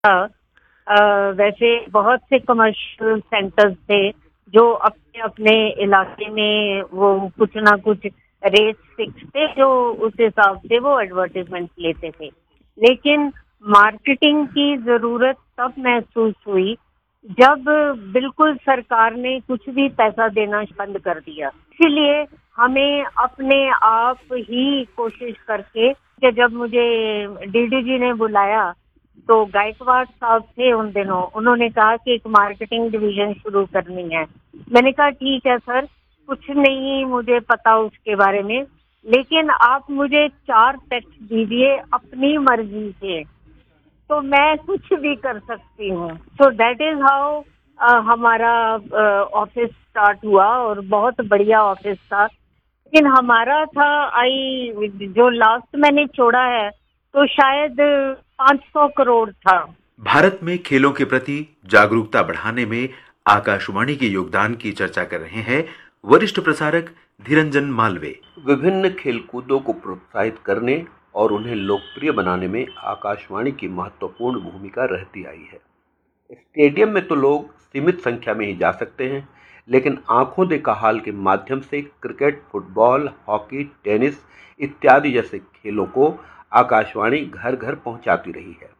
वैसे बहुत से कमर्शियल सेंटर्स थे जो अपने अपने इलाके में वो कुछ ना कुछ रेट फिक्स थे, जो उस हिसाब से वो एडवर्टाइजमेंट लेते थे। लेकिन मार्केटिंग की जरूरत तब महसूस हुई जब बिल्कुल सरकार ने कुछ भी पैसा देना बंद कर दिया। इसीलिए हमें अपने आप ही कोशिश करके कि जब मुझे डीडीजी ने बुलाया तो गायकवाड़ साहब थे उन दिनों, उन्होंने कहा कि एक मार्केटिंग डिवीजन शुरू करनी है। मैंने कहा ठीक है सर, कुछ नहीं मुझे पता उसके बारे में, लेकिन आप मुझे 4 टेक्स्ट दीजिए अपनी मर्जी से तो मैं कुछ भी कर सकती हूँ। सो दैट इज हाउ हमारा ऑफिस स्टार्ट हुआ और बहुत बढ़िया ऑफिस था। लेकिन हमारा था जो लास्ट मैंने छोड़ा है तो शायद 500 करोड़ था। भारत में खेलों के प्रति जागरूकता बढ़ाने में आकाशवाणी के योगदान की चर्चा कर रहे हैं वरिष्ठ प्रसारक धीरंजन मालवे। विभिन्न खेलकूदों को प्रोत्साहित करने और उन्हें लोकप्रिय बनाने में आकाशवाणी की महत्वपूर्ण भूमिका रहती आई है। स्टेडियम में तो लोग सीमित संख्या में ही जा सकते हैं, लेकिन आंखों देखा हाल के माध्यम से क्रिकेट, फुटबॉल, हॉकी, टेनिस इत्यादि जैसे खेलों को आकाशवाणी घर घर पहुंचाती रही है।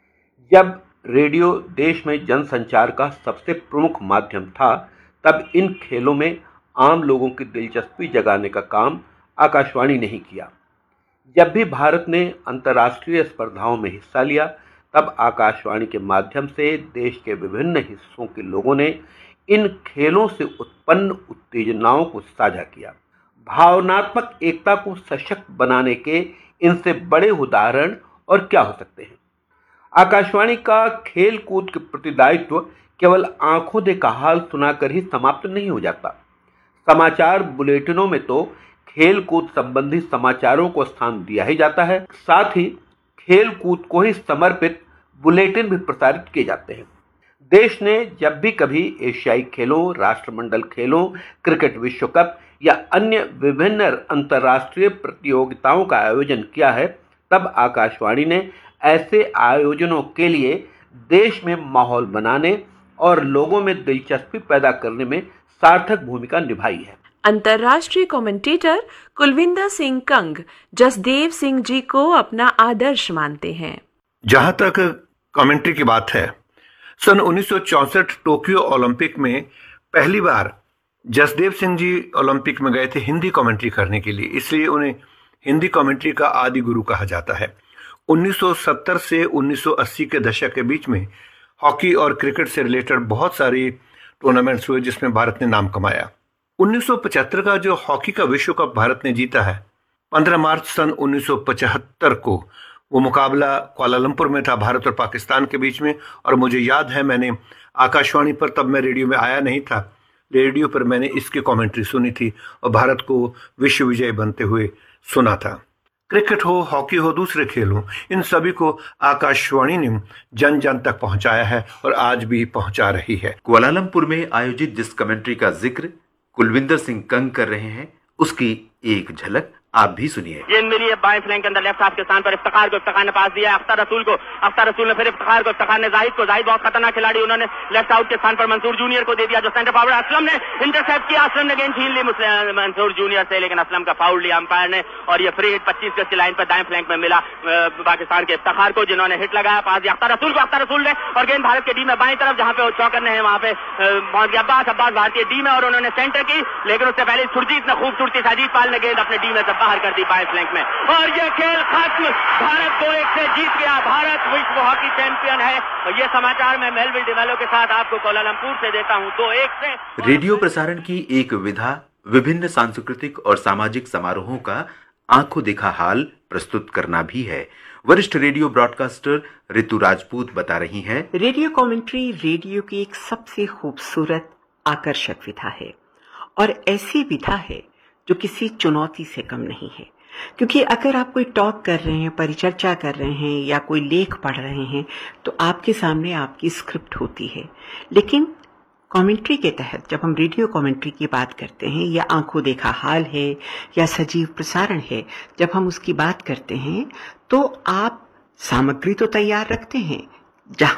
जब रेडियो देश में जनसंचार का सबसे प्रमुख माध्यम था, तब इन खेलों में आम लोगों की दिलचस्पी जगाने का काम आकाशवाणी ने ही किया। जब भी भारत ने अंतर्राष्ट्रीय स्पर्धाओं में हिस्सा लिया, तब आकाशवाणी के माध्यम से देश के विभिन्न हिस्सों के लोगों ने इन खेलों से उत्पन्न उत्तेजनाओं को साझा किया। भावनात्मक एकता को सशक्त बनाने के इनसे बड़े उदाहरण और क्या हो सकते हैं। आकाशवाणी का खेल कूद के प्रति दायित्व केवल आंखों देखा हाल सुनाकर ही समाप्त नहीं हो जाता। समाचार बुलेटिनों में तो खेल कूद संबंधी समाचारों को स्थान दिया ही जाता है, साथ ही खेल कूद को ही समर्पित बुलेटिन भी प्रसारित किए जाते हैं। देश ने जब भी कभी एशियाई खेलों, राष्ट्रमंडल खेलों, क्रिकेट विश्व कप या अन्य विभिन्न अंतर्राष्ट्रीय प्रतियोगिताओं का आयोजन किया है, तब आकाशवाणी ने ऐसे आयोजनों के लिए देश में माहौल बनाने और लोगों में दिलचस्पी पैदा करने में सार्थक भूमिका निभाई है। अंतर्राष्ट्रीय कमेंटेटर कुलविंदर सिंह कंग जसदेव सिंह जी को अपना आदर्श मानते हैं। जहां तक कमेंट्री की बात है, सन 1964 टोक्यो ओलंपिक में पहली बार जसदेव सिंह जी ओलंपिक में गए थे हिंदी कमेंट्री करने के लिए, इसलिए उन्हें हिंदी कमेंट्री का आदि गुरु कहा जाता है। 1970 से 1980 के दशक के बीच में हॉकी और क्रिकेट से रिलेटेड बहुत सारी टूर्नामेंट्स हुए जिसमें भारत ने नाम कमाया। 1975 का जो हॉकी का विश्व कप भारत ने जीता है, 15 मार्च सन 1975 को वो मुकाबला कुआलालंपुर में था भारत और पाकिस्तान के बीच में। और मुझे याद है, मैंने आकाशवाणी पर, तब मैं रेडियो में आया नहीं था, रेडियो पर मैंने इसकी कमेंट्री सुनी थी और भारत को विश्व विजय बनते हुए सुना था। क्रिकेट हो, हॉकी हो, दूसरे खेल हो, इन सभी को आकाशवाणी ने जन जन तक पहुंचाया है और आज भी पहुंचा रही है। कुआलालंपुर में आयोजित जिस कमेंट्री का जिक्र कुलविंदर सिंह कंग कर रहे हैं, उसकी एक झलक आप भी सुनिए। ये मिली है बाएं फ्लैंक के अंदर लेफ्ट हाफ के स्थान पर इफ्तिखार को, इफ्तिखार ने पास दिया अख्तर रसूल को, अख्तर रसूल ने फिर इफ्तिखार को, इफ्तिखार ने जाहिद को, जाहिद बहुत खतरनाक खिलाड़ी, उन्होंने लेफ्ट आउट के स्थान पर मंसूर जूनियर को दे दिया जो सेंटर फॉरवर्ड। असलम ने इंटरसेप्ट किया, असलम ने गेंद छीन ली मंसूर जूनियर से, लेकिन असलम का फाउल लिया अंपायर ने और ये फ्री हिट 25 गज की लाइन पर दाएं फ्लैंक में मिला पाकिस्तान के इफ्तिखार को, जिन्होंने हिट लगाया, पास दिया अख्तर रसूल को, अख्तर रसूल ने, और गेंद भारत के डी में बाएं तरफ जहां पे चौकर ने है वहां पे पहुंच गया अब्बास भारतीय डी में और उन्होंने सेंटर की, लेकिन उससे पहले सुरजीत ने खूबसूरती से अजीत पाल ने गेंद अपने डी में से बाहर कर दी बाएं फ्लैंक में और ये खेल खत्म। भारत 2-1 से जीत गया, भारत विश्व हॉकी चैंपियन है। और ये समाचार मैं मेलविल डिमेलो के साथ आपको कुआलालंपुर से देता हूं 2-1 से। रेडियो प्रसारण की एक विधा विभिन्न सांस्कृतिक और सामाजिक समारोहों का आंखों देखा हाल प्रस्तुत करना भी है। वरिष्ठ रेडियो ब्रॉडकास्टर ऋतु राजपूत बता रही हैं, रेडियो कमेंट्री रेडियो की एक सबसे खूबसूरत आकर्षक विधा है और ऐसी विधा है जो किसी चुनौती से कम नहीं है। क्योंकि अगर आप कोई टॉक कर रहे हैं, परिचर्चा कर रहे हैं या कोई लेख पढ़ रहे हैं तो आपके सामने आपकी स्क्रिप्ट होती है, लेकिन कमेंट्री के तहत जब हम रेडियो कमेंट्री की बात करते हैं या आंखों देखा हाल है या सजीव प्रसारण है, जब हम उसकी बात करते हैं तो आप सामग्री तो तैयार रखते हैं, जहां